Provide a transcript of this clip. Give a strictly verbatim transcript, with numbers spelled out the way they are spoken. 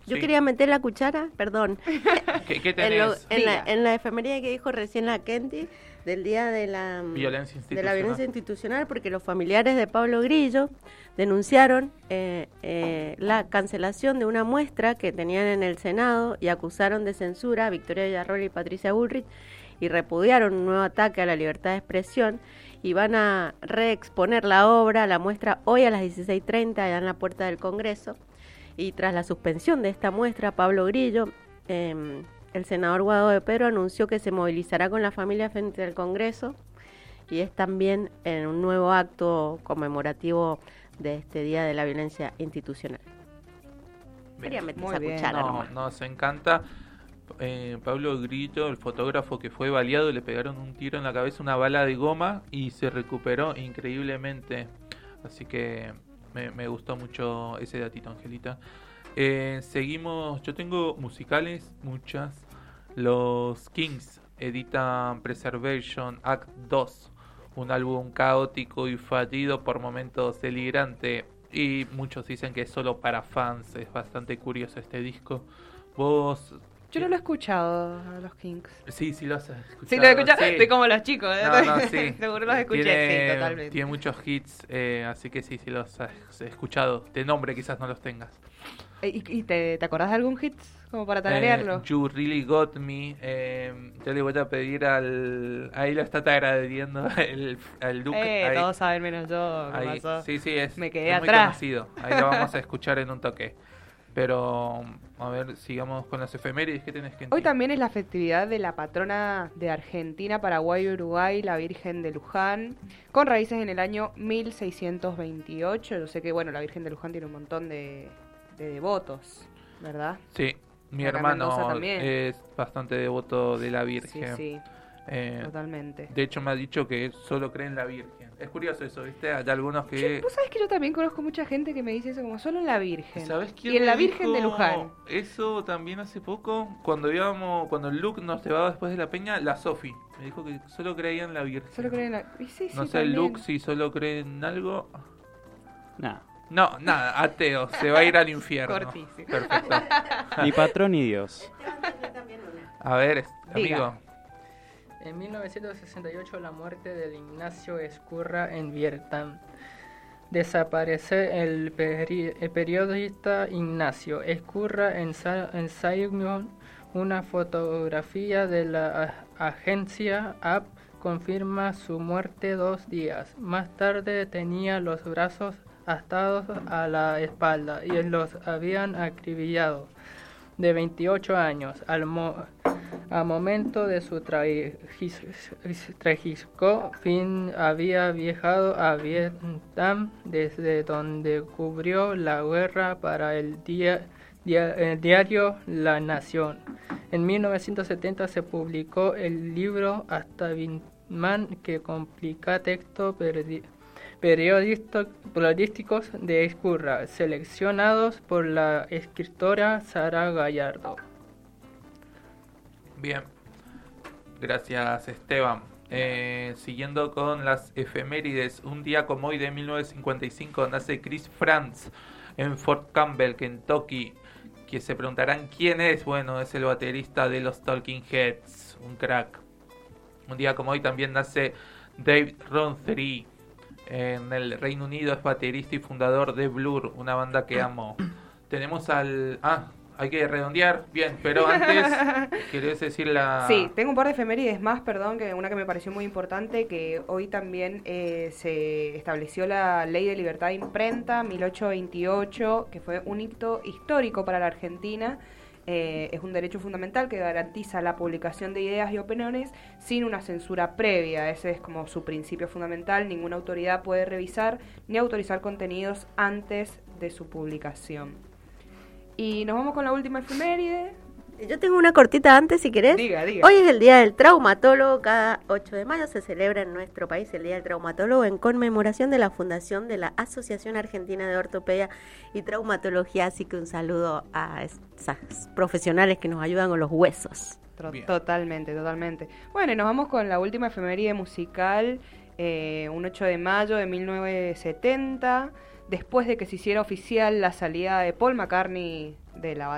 Yo Sí. quería meter la cuchara, perdón. ¿Qué, qué En, lo- tenés? en la, Diga. en la efeméride que dijo recién la Kenty, del día de la mm, Violencia de institucional. la violencia institucional, porque los familiares de Pablo Grillo denunciaron eh, eh, la cancelación de una muestra que tenían en el Senado y acusaron de censura a Victoria Villarroel y Patricia Bullrich y repudiaron un nuevo ataque a la libertad de expresión y van a reexponer la obra, la muestra hoy a las dieciséis treinta allá en la puerta del Congreso. Y tras la suspensión de esta muestra, Pablo Grillo, eh, el senador Guado de Pedro, anunció que se movilizará con la familia frente al Congreso y es también en un nuevo acto conmemorativo de este Día de la Violencia Institucional. Bien. Quería meter Muy esa bien. cuchara No, nomás. nos encanta. Eh, Pablo Grillo, el fotógrafo que fue baleado, le pegaron un tiro en la cabeza, una bala de goma y se recuperó increíblemente. Así que me, me gustó mucho ese datito, Angelita. Eh, seguimos, yo tengo musicales, muchas. Los Kings editan Preservation Act dos, un álbum caótico y fallido, por momentos delirante. Y muchos dicen que es solo para fans, es bastante curioso este disco. Vos... Yo no lo he escuchado a los Kings. Sí, sí lo has escuchado. Sí, lo he escuchado. sí. Estoy como los chicos. ¿eh? No, no, sí. Seguro los escuché, tiene, sí, totalmente. Tiene muchos hits, eh, así que sí, sí los has escuchado. De nombre quizás no los tengas. Eh, ¿Y, y te, te acordás de algún hit como para tararearlo? Eh, you Really Got Me. Eh, yo le voy a pedir al... Ahí lo está agradeciendo el, al Duque. Eh, ahí, todos saben menos yo. ¿Qué ahí. pasó? Sí, sí, es, Me quedé es muy atrás. conocido. Ahí lo vamos a escuchar en un toque. Pero, a ver, sigamos con las efemérides. ¿Qué tenés que Hoy también es la festividad de la patrona de Argentina, Paraguay y Uruguay, la Virgen de Luján, con raíces en el año mil seiscientos veintiocho. Yo sé que, bueno, la Virgen de Luján tiene un montón de, de devotos, ¿verdad? Sí, mi Acá en Mendoza hermano también. es bastante devoto de la Sí, Virgen. sí, Eh, totalmente. de hecho me ha dicho que solo cree en la Virgen. Es curioso eso, ¿viste? Hay algunos que... Yo- Vos sabés que yo también conozco mucha gente que me dice eso, como solo en la Virgen. ¿Sabés quién Y en me la Virgen de dijo Luján. Eso también hace poco, cuando íbamos, cuando Luke nos llevaba después de la peña, la Sofi me dijo que solo creía en la Virgen. Solo creen en la... Y sí, No sí, sé, también. Luke, si solo cree en algo... Nah, No, nada, ateo, se va a ir al infierno. Cortísimo. Perfecto. ni patrón ni Dios. A ver, es- Diga. amigo. En mil novecientos sesenta y ocho, la muerte de Ignacio Ezcurra en Vietnam. Desaparece el, peri- el periodista Ignacio Ezcurra en, Sa- en Saigon. Una fotografía de la a- agencia A P confirma su muerte dos días. Más tarde tenía los brazos atados a la espalda y los habían acribillado. De veintiocho años, al mo- a momento de su tragis- trágico fin había viajado a Vietnam, desde donde cubrió la guerra para el, dia- dia- el diario La Nación. En mil novecientos setenta se publicó el libro Hasta Vietnam, que complica textos perdi- periodista- periodísticos de Ezcurra, seleccionados por la escritora Sara Gallardo. Bien, gracias Esteban. Eh, siguiendo con las efemérides, un día como hoy de mil novecientos cincuenta y cinco nace Chris Frantz en Fort Campbell, Kentucky. Que se preguntarán quién es. Bueno, es el baterista de los Talking Heads, un crack. Un día como hoy también nace Dave Rothery. En el Reino Unido es baterista y fundador de Blur, una banda que amo. Tenemos al... Ah, hay que redondear. Bien, pero antes, ¿querés decir la...? Sí, tengo un par de efemérides más, perdón, que una que me pareció muy importante, que hoy también eh, se estableció la Ley de Libertad de Imprenta, mil ochocientos veintiocho, que fue un hito histórico para la Argentina. Eh, es un derecho fundamental que garantiza la publicación de ideas y opiniones sin una censura previa. Ese es como su principio fundamental. Ninguna autoridad puede revisar ni autorizar contenidos antes de su publicación. Y nos vamos con la última efeméride. Yo tengo una cortita antes, si querés. Diga, diga. Hoy es el Día del Traumatólogo. Cada ocho de mayo se celebra en nuestro país el Día del Traumatólogo en conmemoración de la fundación de la Asociación Argentina de Ortopedia y Traumatología. Así que un saludo a esas profesionales que nos ayudan con los huesos. Tro- Bien. Totalmente, totalmente. Bueno, y nos vamos con la última efeméride musical, eh, un ocho de mayo de mil novecientos setenta, después de que se hiciera oficial la salida de Paul McCartney de la